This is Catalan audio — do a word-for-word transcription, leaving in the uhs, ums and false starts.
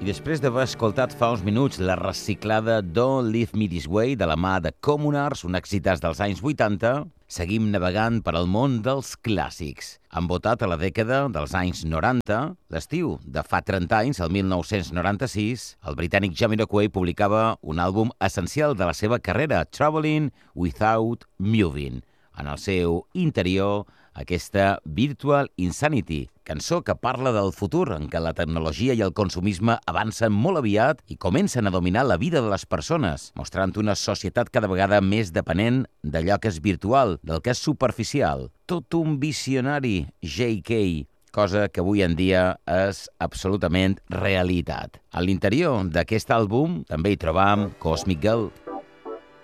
I després d'haver escoltat fa uns minuts la reciclada Don't Leave Me This Way de la mà de Communards, un èxit dels anys vuitanta, seguim navegant per al món dels clàssics. Han votat a la dècada dels anys noranta, l'estiu de fa trenta anys, el mil nou-cents noranta-sis, el britànic Jamiroquai publicava un àlbum essencial de la seva carrera, Traveling Without Moving. En el seu interior, aquesta Virtual Insanity, cançó que parla del futur en què la tecnologia i el consumisme avancen molt aviat i comencen a dominar la vida de les persones, mostrant una societat cada vegada més depenent d'allò que és virtual, del que és superficial. Tot un visionari J K, cosa que avui en dia és absolutament realitat. A l'interior d'aquest àlbum també hi trobam Cosmic Girl.